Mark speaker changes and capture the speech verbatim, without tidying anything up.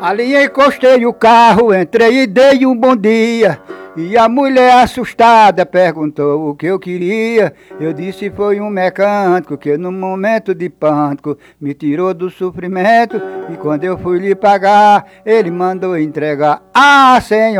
Speaker 1: Ali encostei o carro, entrei e dei um bom dia. E a mulher assustada perguntou o que eu queria. Eu disse foi um mecânico que no momento de pânico me tirou do sofrimento. E quando eu fui lhe pagar, ele mandou entregar. Ah, senhor!